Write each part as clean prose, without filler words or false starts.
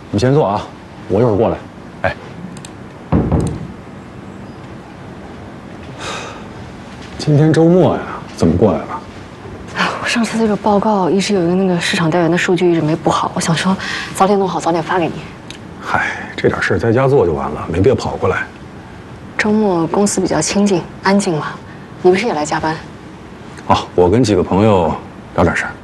你先坐啊，我一会儿过来。哎，今天周末呀，怎么过来了？ 我上次这个报告一直有一个那个市场调研的数据一直没补好，我想说早点弄好，早点发给你。 嗨，这点事在家做就完了，没必要跑过来。 周末公司比较清静安静嘛，你不是也来加班？ 哦，我跟几个朋友聊点事儿。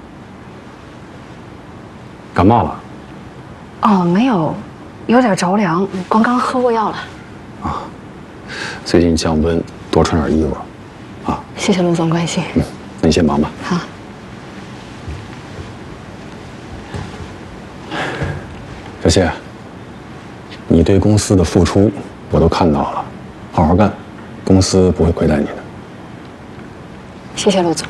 感冒了？ 哦，没有，有点着凉，刚喝过药了。 啊，最近降温，多穿点衣服。啊， 谢谢陆总关心。 那你先忙吧。 好。 小谢，你对公司的付出我都看到了，好好干，公司不会亏待你的。 谢谢陆总。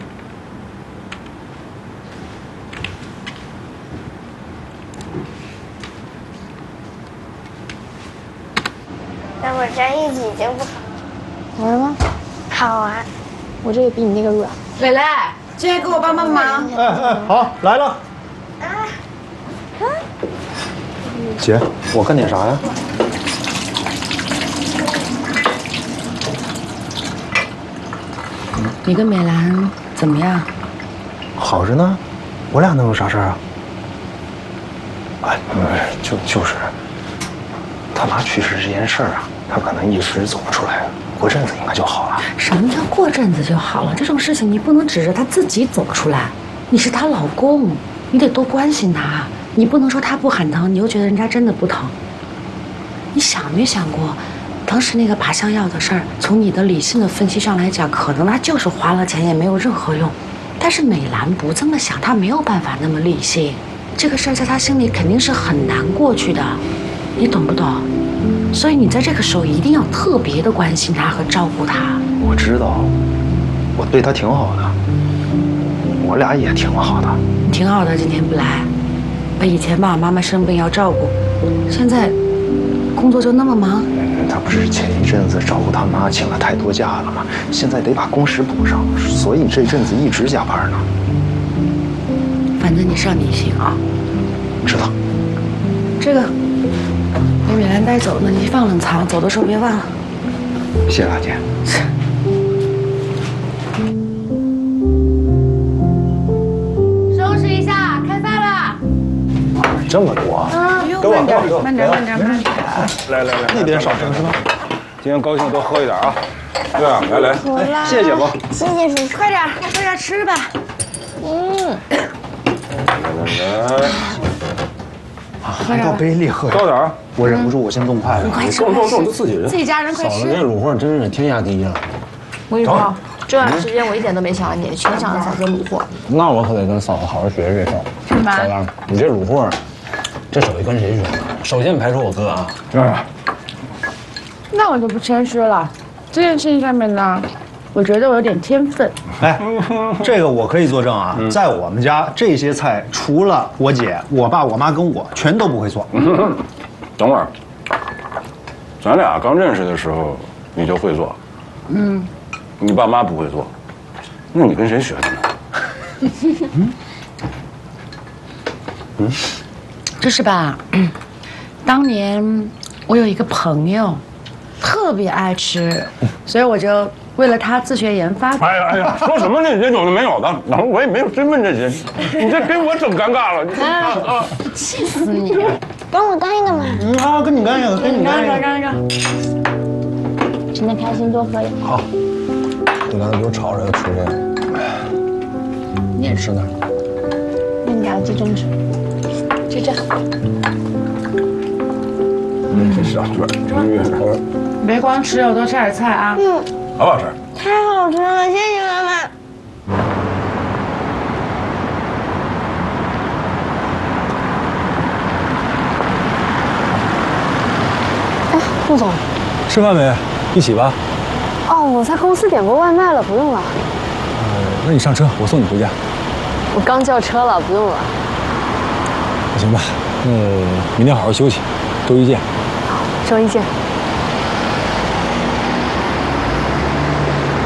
那我粘一起就不好。 玩吗？ 好玩。 我这个比你那个软。 蕾蕾，今天给我帮帮忙。 好，来了。姐，我干点啥呀？ 你跟美兰怎么样？ 好着呢，我俩能有啥事儿啊？哎，就是他妈去世这件事儿啊，他可能一时走不出来，过阵子应该就好了。 什么叫过阵子就好了？这种事情你不能指着他自己走出来。你是她老公，你得多关心她。你不能说她不喊疼，你又觉得人家真的不疼。你想没想过，当时那个靶向药的事儿，从你的理性的分析上来讲，可能他就是花了钱，也没有任何用。但是美兰不这么想，她没有办法那么理性。这个事儿在她心里肯定是很难过去的，你懂不懂？所以你在这个时候一定要特别的关心她和照顾她。 我知道，我对他挺好的，我俩也挺好的。 你挺好的，今天不来。以前爸爸妈妈生病要照顾，现在工作就那么忙。 他不是前一阵子照顾他妈请了太多假了吗？现在得把工时补上，所以这阵子一直加班呢。 反正你上你心啊。 知道。 这个给美兰带走呢，你放冷藏，走的时候别忘了。 谢谢大姐。 收拾一下，开饭了。 这么多。给我，给我， 慢点，慢点，慢点。 来，那边少盛是吧？ 今天高兴多喝一点啊。对啊，来， 谢谢姐夫。 谢谢叔叔。 快点，快点吃吧。 来， 还倒杯里喝。 高点儿。 我忍不住，我先动筷子。 快吃， 动，自己人。 自己家人快吃。 嫂子这卤货真是天下第一了。 我跟你说，这段时间我一点都没想你，全想着嫂子卤货。 那我可得跟嫂子好好学学这事儿。 是吗？ 小杨，你这卤货，这手艺跟谁学的？首先排除我哥啊。 那我就不谦虚了。这件事情上面呢，我觉得我有点天分。 哎，这个我可以作证啊，在我们家这些菜，除了我姐、我爸、我妈跟我，全都不会做。 等会儿，咱俩刚认识的时候你就会做，你爸妈不会做，那你跟谁学的呢？ 就是吧，当年我有一个朋友，特别爱吃，所以我就为了他自学研发。 哎呀，说什么呢？这有的没有的，然后我也没有身份这些，你这给我整尴尬了。 气死你！ 跟我干一个嘛。 啊，跟你干一个，跟你干一个。 让。 吃得开心多喝一点。 好，你刚才不是吵着要吃这个？你也吃点。 那你俩集中吃。就这。 这小卷真越吃。 别光吃肉，多吃点菜啊。 好不好吃？ 太好吃了，谢谢妈妈。 哎，陆总， 吃饭没？一起吧。 哦，我在公司点过外卖了，不用了。 那你上车，我送你回家。 我刚叫车了，不用了。 那行吧，明天好好休息，周一见。 好，周一见。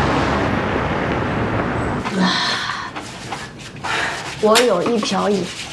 我有一瓢饮。